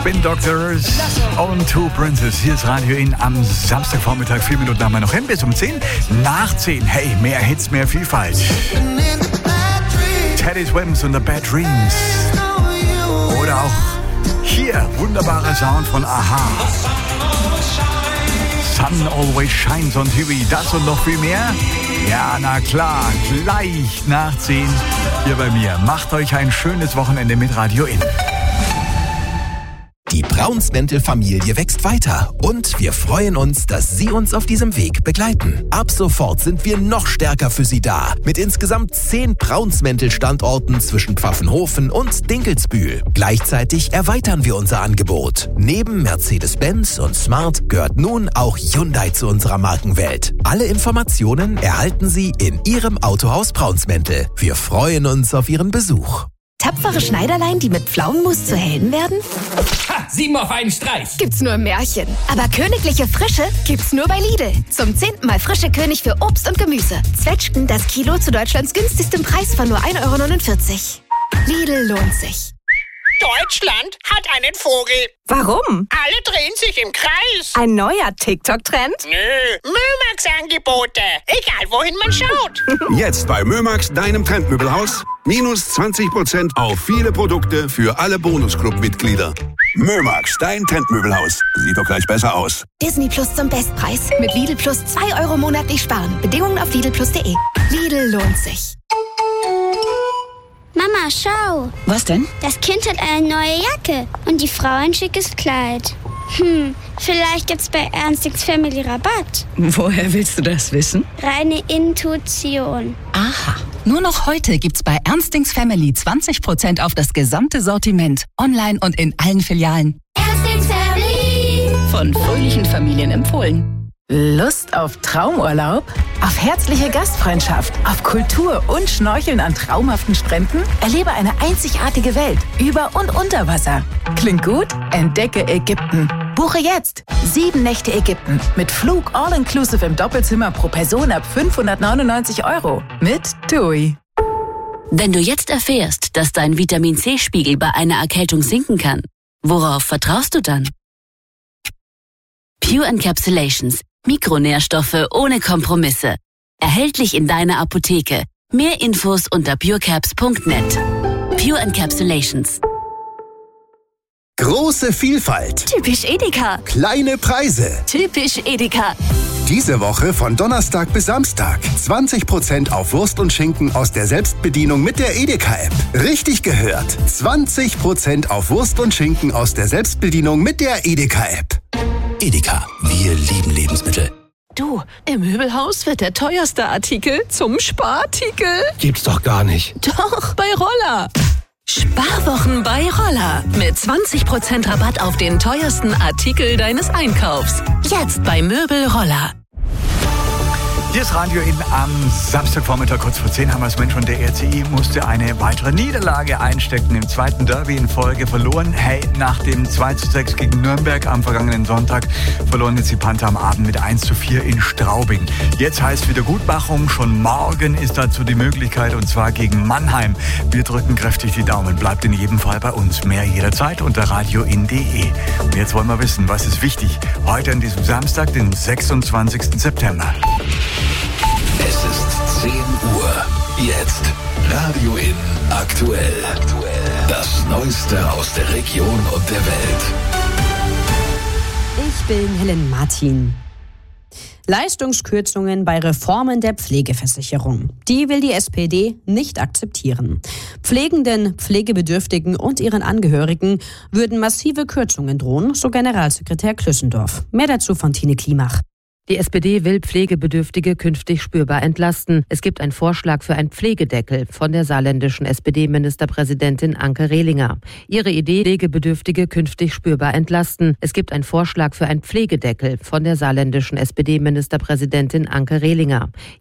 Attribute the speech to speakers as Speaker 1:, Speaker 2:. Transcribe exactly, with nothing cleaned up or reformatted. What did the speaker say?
Speaker 1: Spin Doctors und Two Princes. Hier ist Radio In am Samstagvormittag. Vier Minuten haben wir noch hin, bis um zehn. Nach zehn. Hey, mehr Hits, mehr Vielfalt. Teddy Swims und The Bad Dreams. Oder auch hier, wunderbarer Sound von Aha. Sun Always Shines on T V. Das und noch viel mehr? Ja, na klar, gleich nach zehn hier bei mir. Macht euch ein schönes Wochenende mit Radio In.
Speaker 2: Die Braunsmäntel-Familie wächst weiter und wir freuen uns, dass Sie uns auf diesem Weg begleiten. Ab sofort sind wir noch stärker für Sie da. Mit insgesamt zehn Braunsmäntel-Standorten zwischen Pfaffenhofen und Dinkelsbühl. Gleichzeitig erweitern wir unser Angebot. Neben Mercedes-Benz und Smart gehört nun auch Hyundai zu unserer Markenwelt. Alle Informationen erhalten Sie in Ihrem Autohaus Braunsmäntel. Wir freuen uns auf Ihren Besuch.
Speaker 3: Tapfere Schneiderlein, die mit Pflaumenmus zu Helden werden?
Speaker 4: Ha! Sieben auf einen Streich!
Speaker 3: Gibt's nur im Märchen. Aber königliche Frische gibt's nur bei Lidl. Zum zehnten Mal frische König für Obst und Gemüse. Zwetschgen das Kilo zu Deutschlands günstigstem Preis von nur ein Euro neunundvierzig. Lidl lohnt sich.
Speaker 5: Deutschland hat einen Vogel.
Speaker 6: Warum?
Speaker 5: Alle drehen sich im Kreis.
Speaker 6: Ein neuer TikTok-Trend?
Speaker 5: Nö, Mömax-Angebote. Egal, wohin man schaut.
Speaker 7: Jetzt bei Mömax, deinem Trendmöbelhaus. Minus zwanzig Prozent auf viele Produkte für alle Bonusclub-Mitglieder. Mömax, dein Trendmöbelhaus. Sieht doch gleich besser aus.
Speaker 3: Disney Plus zum Bestpreis. Mit Lidl Plus zwei Euro monatlich sparen. Bedingungen auf lidl plus punkt de. Lidl lohnt sich.
Speaker 8: Mama, schau.
Speaker 9: Was denn?
Speaker 8: Das Kind hat eine neue Jacke und die Frau ein schickes Kleid. Hm, vielleicht gibt's bei Ernstings Family Rabatt.
Speaker 9: Woher willst du das wissen?
Speaker 8: Reine Intuition.
Speaker 9: Aha. Nur noch heute gibt's bei Ernstings Family zwanzig Prozent auf das gesamte Sortiment. Online und in allen Filialen.
Speaker 8: Ernstings Family.
Speaker 9: Von fröhlichen Familien empfohlen.
Speaker 10: Lust auf Traumurlaub? Auf herzliche Gastfreundschaft? Auf Kultur und Schnorcheln an traumhaften Stränden? Erlebe eine einzigartige Welt über und unter Wasser. Klingt gut? Entdecke Ägypten. Buche jetzt sieben Nächte Ägypten mit Flug all-inclusive im Doppelzimmer pro Person ab fünfhundertneunundneunzig Euro mit TUI.
Speaker 11: Wenn du jetzt erfährst, dass dein Vitamin-C-Spiegel bei einer Erkältung sinken kann, worauf vertraust du dann? Pure Encapsulations. Mikronährstoffe ohne Kompromisse. Erhältlich in deiner Apotheke. Mehr Infos unter purecaps punkt net. Pure Encapsulations.
Speaker 2: Große Vielfalt.
Speaker 3: Typisch Edeka.
Speaker 2: Kleine Preise.
Speaker 3: Typisch Edeka.
Speaker 2: Diese Woche von Donnerstag bis Samstag. zwanzig Prozent auf Wurst und Schinken aus der Selbstbedienung mit der Edeka-App. Richtig gehört. zwanzig Prozent auf Wurst und Schinken aus der Selbstbedienung mit der Edeka-App. Edeka, wir lieben Lebensmittel.
Speaker 10: Du, im Möbelhaus wird der teuerste Artikel zum Sparartikel.
Speaker 12: Gibt's doch gar nicht.
Speaker 10: Doch, bei Roller. Sparwochen bei Roller. Mit zwanzig Prozent Rabatt auf den teuersten Artikel deines Einkaufs. Jetzt bei Möbel Roller.
Speaker 1: Hier ist Radio In am Samstagvormittag, kurz vor zehn, haben wir es Mensch und der R C I musste eine weitere Niederlage einstecken. Im zweiten Derby in Folge verloren. Hey, nach dem zwei zu sechs gegen Nürnberg am vergangenen Sonntag verloren jetzt die Panther am Abend mit eins zu vier in Straubing. Jetzt heißt Wiedergutmachung. Schon morgen ist dazu die Möglichkeit, und zwar gegen Mannheim. Wir drücken kräftig die Daumen. Bleibt in jedem Fall bei uns. Mehr jederzeit unter radioin punkt de. Und jetzt wollen wir wissen, was ist wichtig heute an diesem Samstag, den sechsundzwanzigsten September.
Speaker 13: Es ist zehn Uhr. Jetzt Radio In aktuell. Das Neueste aus der Region und der Welt.
Speaker 14: Ich bin Helen Martin. Leistungskürzungen bei Reformen der Pflegeversicherung. Die will die S P D nicht akzeptieren. Pflegenden, Pflegebedürftigen und ihren Angehörigen würden massive Kürzungen drohen, so Generalsekretär Klüssendorf. Mehr dazu von Tine Klimach.
Speaker 15: Die S P D will Pflegebedürftige künftig spürbar entlasten. Es gibt einen Vorschlag für einen Pflegedeckel von der saarländischen S P D-Ministerpräsidentin Anke Rehlinger. Ihre Idee, Pflegebedürftige künftig spürbar entlasten. Es gibt einen Vorschlag für einen Pflegedeckel von der saarländischen S P D-Ministerpräsidentin Anke Rehlinger.